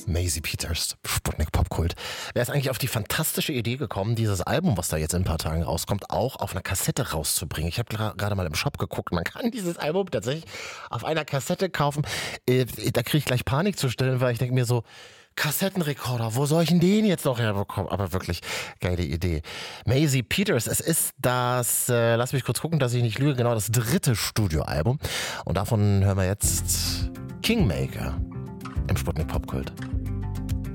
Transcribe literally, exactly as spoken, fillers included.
Maisie Peters, Sputnik Popkult. Wer ist eigentlich auf die fantastische Idee gekommen, dieses Album, was da jetzt in ein paar Tagen rauskommt, auch auf einer Kassette rauszubringen? Ich habe gerade mal im Shop geguckt, man kann dieses Album tatsächlich auf einer Kassette kaufen. Äh, da kriege ich gleich Panik zu stellen, weil ich denke mir so, Kassettenrekorder, wo soll ich denn den jetzt noch herbekommen? Aber wirklich geile Idee. Maisie Peters, es ist das, äh, lass mich kurz gucken, dass ich nicht lüge, genau das dritte Studioalbum. Und davon hören wir jetzt Kingmaker im Sputnik Popkult.